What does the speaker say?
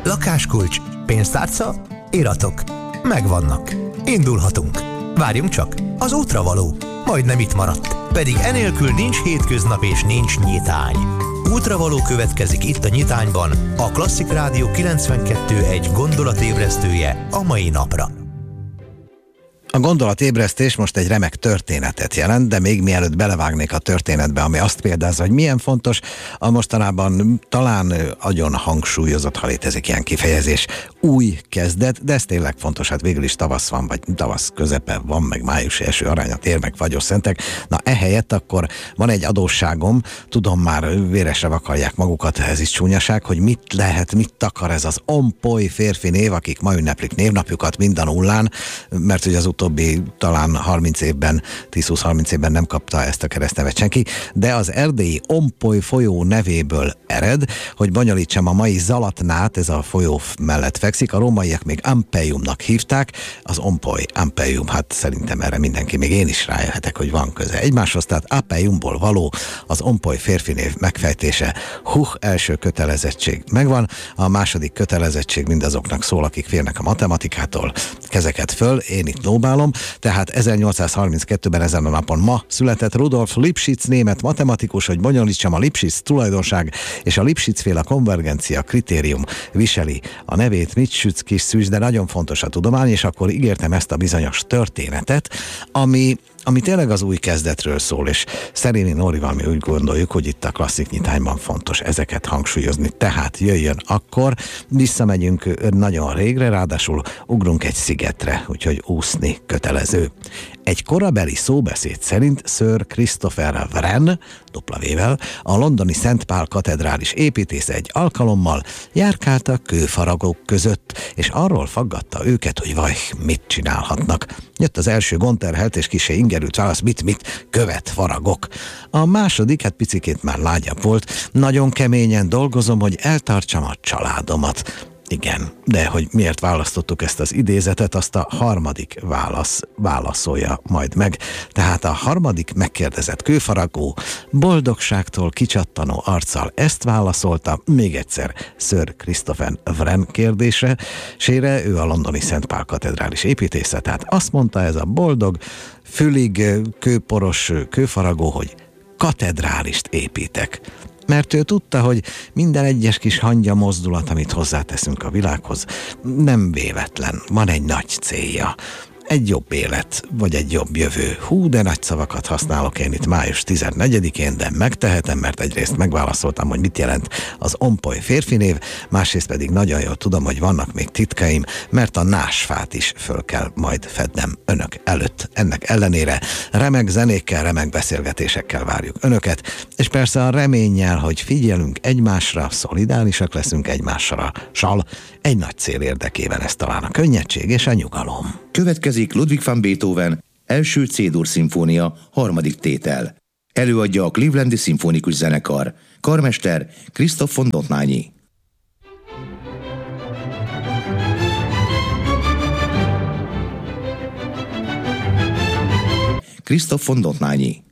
Lakáskulcs, pénztárca, iratok. Megvannak. Indulhatunk. Várjunk csak, az útra való. Majdnem itt maradt. Pedig enélkül nincs hétköznap és nincs nyitány. Útravaló következik itt a Nyitányban, a Klasszik Rádió 92.1 gondolatébresztője a mai napra. A gondolatébresztés most egy remek történetet jelent, de még mielőtt belevágnék a történetbe, ami azt példázza, hogy milyen fontos, a mostanában talán agyon hangsúlyozott, ha létezik ilyen kifejezés, új kezdet, de ez tényleg fontos, hát végül is tavasz van, vagy tavasz közepe van, meg májusi eső arányat ér, meg Vagyosszentek. Na ehelyett akkor van egy adósságom, tudom már véresre vakarják magukat, ez is csúnyaság, hogy mit takar ez az ompoly férfi név, akik ma ünneplik névnapjukat mind a nullán, mert ugye az utóbbi talán 30 évben, 10-20-30 évben nem kapta ezt a keresztnevet senki, de az erdélyi Ompoly folyó nevéből ered, hogy bonyolítsam a mai Zalatnát, ez a folyó mellett fekszik, a rómaiak még Ampeiumnak hívták, az Ompoly, Ampeium, hát szerintem erre mindenki, még én is rájöhetek, hogy van köze egymáshoz, tehát Ampeiumból való az Ompoly férfinév megfejtése. Első kötelezettség megvan, a második kötelezettség mindazoknak szól, akik félnek a matematikától, kezeket föl, én itt lóbálom, tehát 1832-ben ezen a napon ma született Rudolf Lipschitz német matematikus, hogy bonyolítsam, a Lipschitz tulajdonság és a Lipschitz-féle konvergencia kritérium viseli a nevét, mit sütsz, kis szűz, de nagyon fontos a tudomány, és akkor ígértem ezt a bizonyos történetet, ami tényleg az új kezdetről szól, és Szeréni Nórival mi úgy gondoljuk, hogy itt a Klasszik Nyitányban fontos ezeket hangsúlyozni. Tehát jöjjön akkor, visszamegyünk nagyon régre, ráadásul ugrunk egy szigetre, úgyhogy úszni kötelező. Egy korabeli szóbeszéd szerint Sir Christopher Wren, W-vel, a londoni Szent Pál katedrális építésze egy alkalommal járkált a kőfaragók között, és arról faggatta őket, hogy vaj, mit csinálhatnak. Jött az első gondterhelt és kissé ingerült válasz, mit, követ faragok. A második, hát picikét már lágyabb volt, nagyon keményen dolgozom, hogy eltartsam a családomat. Igen, de hogy miért választottuk ezt az idézetet, azt a harmadik válaszolja majd meg. Tehát a harmadik megkérdezett kőfaragó boldogságtól kicsattanó arccal ezt válaszolta, még egyszer Sir Christopher Wren kérdésére, ő a londoni Szent Pál katedrális építésze, tehát azt mondta ez a boldog, fülig kőporos kőfaragó, hogy katedrálist építek. Mert ő tudta, hogy minden egyes kis hangya mozdulat, amit hozzáteszünk a világhoz, nem véletlen, van egy nagy célja. Egy jobb élet, vagy egy jobb jövő. Hú, de nagy szavakat használok én itt május 14-én, de megtehetem, mert egyrészt megválaszoltam, hogy mit jelent az Ompoly férfinév, másrészt pedig nagyon jól tudom, hogy vannak még titkaim, mert a násfát is föl kell majd fednem önök előtt. Ennek ellenére remek zenékkel, remek beszélgetésekkel várjuk önöket, és persze a reménnyel, hogy figyelünk egymásra, szolidárisak leszünk egymással, egy nagy cél érdekében, ez talán a könnyedség és a nyugalom. Következik Ludwig van Beethoven első C-dur szimfónia, harmadik tétel. Előadja a Clevelandi Szimfonikus Zenekar. Karmester Christoph von Dohnányi. Christoph von Dohnányi.